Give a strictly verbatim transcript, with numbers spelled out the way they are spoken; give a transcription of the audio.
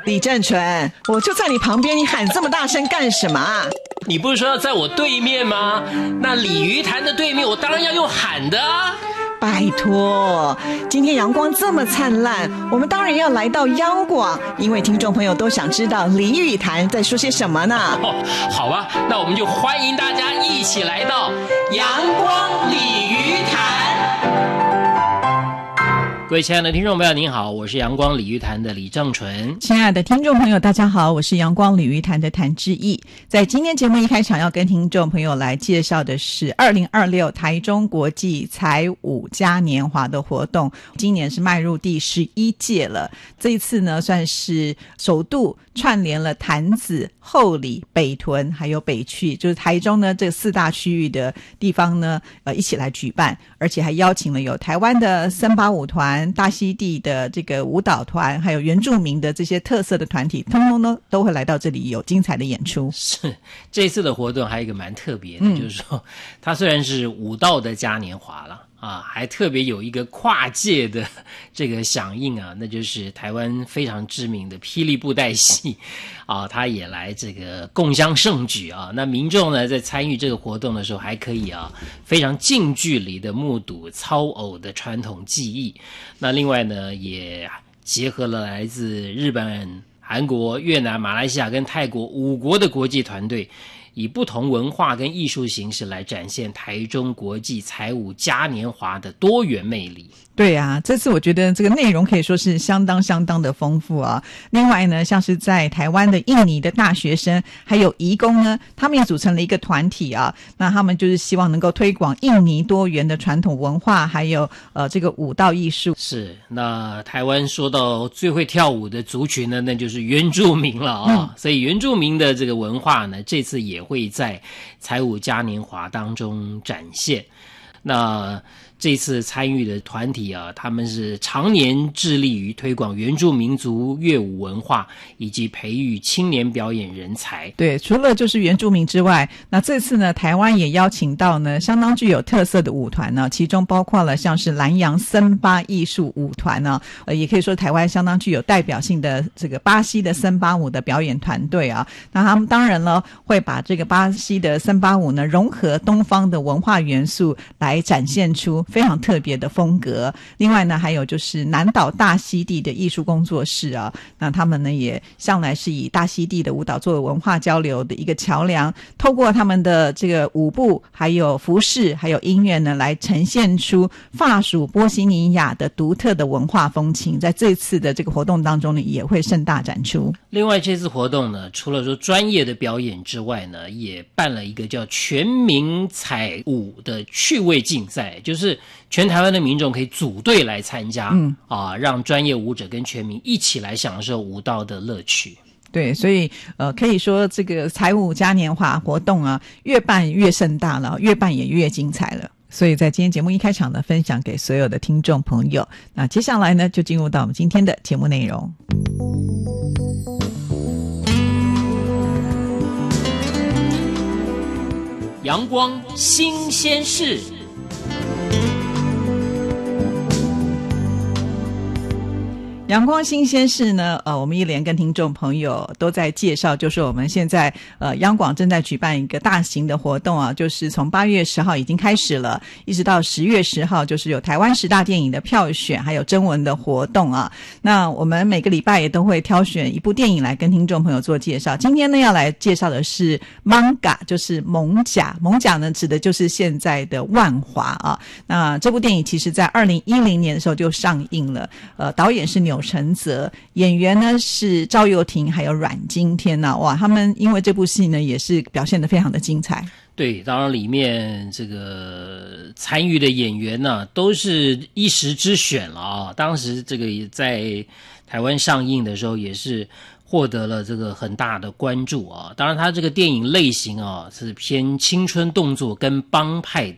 李正淳，我就在你旁边，你喊这么大声干什么啊？ 你不是说要在我对面吗？那鲤鱼潭的对面，我当然要用喊的啊。 拜托，今天阳光这么灿烂，我们当然要来到央广，因为听众朋友都想知道鲤鱼潭在说些什么呢？ 哦，好吧，那我们就欢迎大家一起来到阳光鲤鱼潭。各位亲爱的听众朋友您好，我是阳光鲤鱼潭的李正淳。 亲爱的听众朋友大家好，我是阳光鲤鱼潭的谭志毅。在今天节目一开场要跟听众朋友来介绍的是二零二六台中国际彩舞嘉年华的活动，今年是迈入第十一届了。这一次呢算是首度串联了潭子、后里、北屯还有北区，就是台中呢这四大区域的地方呢呃一起来举办，而且还邀请了有台湾的森巴舞团、大溪地的这个舞蹈团，还有原住民的这些特色的团体，通通呢都会来到这里有精彩的演出。 是，这次的活动还有一个蛮特别的、嗯、就是说它虽然是舞蹈的嘉年华了啊，还特别有一个跨界的这个响应啊，那就是台湾非常知名的霹雳布袋戏啊，他也来这个共襄盛举啊。那民众呢在参与这个活动的时候，还可以啊非常近距离的目睹操偶的传统技艺。那另外呢，也结合了来自日本、韩国、越南、马来西亚跟泰国五国的国际团队，以不同文化跟艺术形式来展现台中国际彩舞嘉年华的多元魅力。 对啊，这次我觉得这个内容可以说是相当相当的丰富啊。另外呢，像是在台湾的印尼的大学生还有移工呢，他们也组成了一个团体啊。那他们就是希望能够推广印尼多元的传统文化，还有呃这个舞蹈艺术。 是，那台湾说到最会跳舞的族群呢，那就是原住民了啊、哦嗯。所以原住民的这个文化呢，这次也会在彩舞嘉年华当中展现。那这次参与的团体啊，他们是常年致力于推广原住民族乐舞文化，以及培育青年表演人才。对，除了就是原住民之外，那这次呢，台湾也邀请到呢相当具有特色的舞团呢，其中包括了像是南洋森巴艺术舞团呢，呃，也可以说台湾相当具有代表性的这个巴西的森巴舞的表演团队啊。那他们当然了，会把这个巴西的森巴舞呢融合东方的文化元素，来展现出非常特别的风格。另外呢，还有就是南岛大溪地的艺术工作室啊，那他们呢也向来是以大溪地的舞蹈作为文化交流的一个桥梁，透过他们的这个舞步、还有服饰、还有音乐呢，来呈现出法属波西尼亚的独特的文化风情。在这次的这个活动当中呢，也会盛大展出。另外，这次活动呢，除了说专业的表演之外呢，也办了一个叫全民彩舞的趣味竞赛，就是全台湾的民众可以组队来参加，嗯啊，让专业舞者跟全民一起来享受舞蹈的乐趣。对，所以呃，可以说这个彩舞嘉年华活动啊，越办越盛大了，越办也越精彩了。所以在今天节目一开场呢，分享给所有的听众朋友。那接下来呢，就进入到我们今天的节目内容。 阳光新鲜事。 阳光新鲜事呢，呃，我们一连跟听众朋友都在介绍，就是我们现在呃央广正在举办一个大型的活动啊，就是从八月十号已经开始了，一直到十月十号，就是有台湾十大电影的票选，还有征文的活动啊。那我们每个礼拜也都会挑选一部电影来跟听众朋友做介绍。今天呢，要来介绍的是 Manga， 就是蒙甲。蒙甲呢，指的就是现在的万华啊。那这部电影其实在二零一零年的时候就上映了，呃，导演是钮承泽，演员呢是赵又廷还有阮经天啊，哇，他们因为这部戏呢也是表现得非常的精彩。 对，当然里面这个参与的演员呢都是一时之选了啊。当时这个也在台湾上映的时候也是获得了这个很大的关注啊。当然它这个电影类型啊是偏青春动作跟帮派